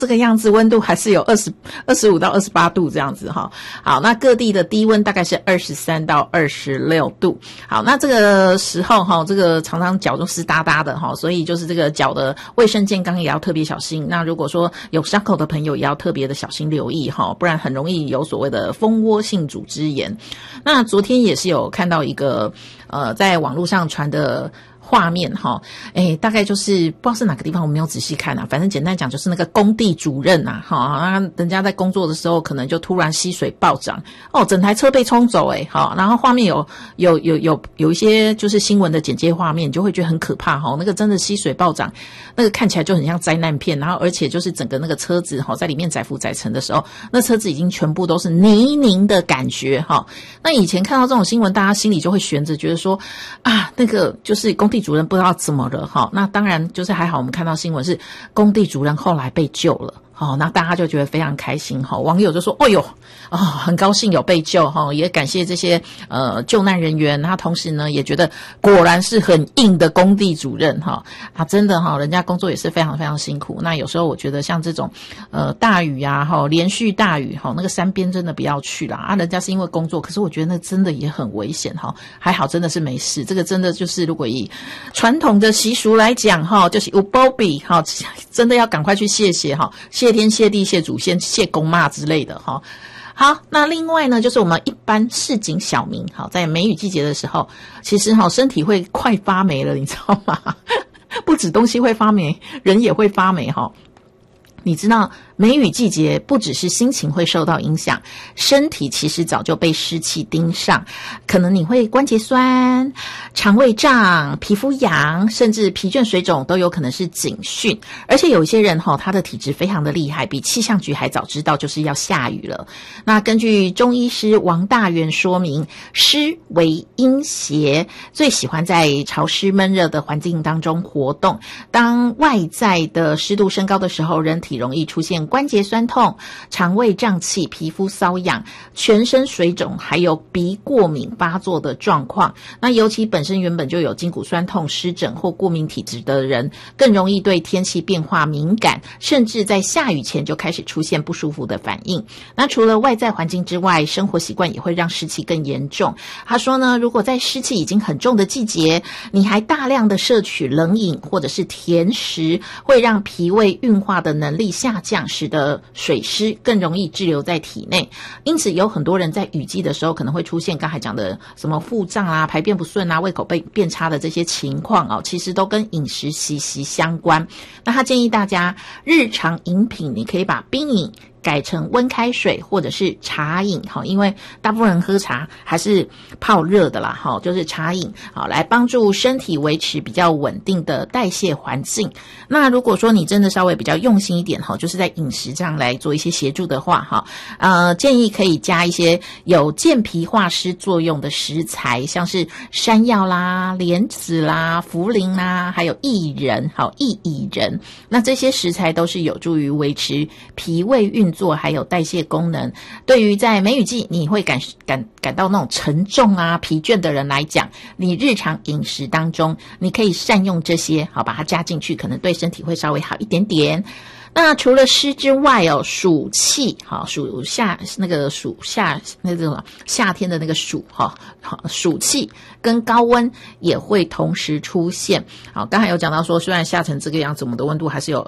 这个样子温度还是有25到28度这样子哈。好，那各地的低温大概是23到26度。好，那这个时候哈，这个常常脚都湿哒哒的哈，所以就是这个脚的卫生健康也要特别小心。那如果说有伤口的朋友也要特别的小心留意哈，不然很容易有所谓的蜂窝性组织炎。那昨天也是有看到一个在网络上传的画面哈，大概就是不知道是哪个地方，我没有仔细看啊。反正简单讲就是那个工地主任啊，哈，人家在工作的时候可能就突然溪水暴涨，整台车被冲走好，然后画面有一些就是新闻的简介画面，你就会觉得很可怕哈。那个真的溪水暴涨，那个看起来就很像灾难片，然后而且就是整个那个车子在里面载浮载沉的时候，那车子已经全部都是泥泞的感觉哈。那以前看到这种新闻，大家心里就会悬着，觉得说啊，那个就是工地主任不知道怎么了哈。那当然就是还好，我们看到新闻是工地主任后来被救了。那大家就觉得非常开心网友就说哎呦很高兴有被救也感谢这些救难人员，他同时呢也觉得果然是很硬的工地主任真的人家工作也是非常非常辛苦。那有时候我觉得像这种大雨啊连续大雨那个山边真的不要去啦人家是因为工作，可是我觉得那真的也很危险还好真的是没事。这个真的就是如果以传统的习俗来讲就是有保庇真的要赶快去谢谢天谢地谢祖先谢公妈之类的好，那另外呢就是我们一般市井小民在梅雨季节的时候，其实身体会快发霉了，你知道吗？不止东西会发霉，人也会发霉你知道梅雨季节不只是心情会受到影响，身体其实早就被湿气盯上，可能你会关节酸、肠胃胀、皮肤痒，甚至疲倦水肿都有可能是警讯。而且有一些人他的体质非常的厉害，比气象局还早知道就是要下雨了。那根据中医师王大元说明，湿为阴邪，最喜欢在潮湿闷热的环境当中活动。当外在的湿度升高的时候，人体容易出现关节酸痛、肠胃胀气、皮肤瘙痒、全身水肿，还有鼻过敏发作的状况。那尤其本身原本就有筋骨酸痛、湿疹或过敏体质的人，更容易对天气变化敏感，甚至在下雨前就开始出现不舒服的反应。那除了外在环境之外，生活习惯也会让湿气更严重。他说呢，如果在湿气已经很重的季节，你还大量的摄取冷饮或者是甜食，会让脾胃运化的能力下降，使得水湿更容易滞留在体内。因此有很多人在雨季的时候可能会出现刚才讲的什么腹胀啊、排便不顺啊、胃口变差的这些情况其实都跟饮食息息相关。那他建议大家日常饮品你可以把冰饮改成温开水或者是茶饮因为大部分人喝茶还是泡热的啦就是茶饮来帮助身体维持比较稳定的代谢环境。那如果说你真的稍微比较用心一点就是在饮食这样来做一些协助的话建议可以加一些有健脾化湿作用的食材，像是山药啦、莲子啦、茯苓啦，还有薏仁薏仁。那这些食材都是有助于维持脾胃运作还有代谢功能。对于在梅雨季你会感到那种沉重啊、疲倦的人来讲，你日常饮食当中你可以善用这些把它加进去，可能对身体会稍微好一点点。那除了湿之外暑气暑夏那个暑夏那种夏天的那个暑暑气跟高温也会同时出现。刚才有讲到说，虽然下成这个样子，我们的温度还是有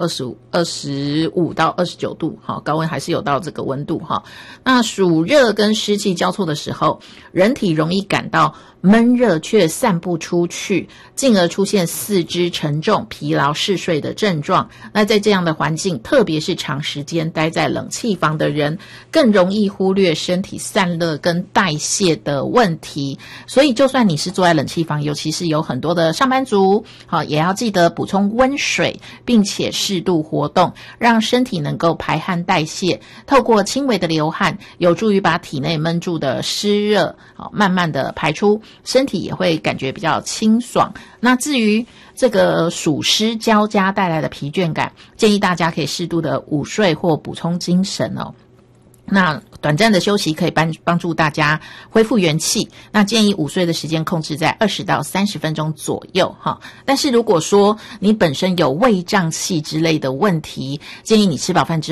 25到29度高温还是有到这个温度那暑热跟湿气交错的时候，人体容易感到闷热却散不出去，进而出现四肢沉重、疲劳嗜睡的症状。那在这样的环境，特别是长时间待在冷气房的人，更容易忽略身体散热跟代谢的问题。所以就算你是坐在冷气房，尤其是有很多的上班族也要记得补充温水，并且适度活动，让身体能够排汗代谢。透过轻微的流汗，有助于把体内闷住的湿热慢慢的排出，身体也会感觉比较清爽。那至于这个暑湿交加带来的疲倦感，建议大家可以适度的午睡或补充精神那短暂的休息可以帮助大家恢复元气，那建议午睡的时间控制在20到30分钟左右哈。但是如果说你本身有胃胀气之类的问题，建议你吃饱饭之后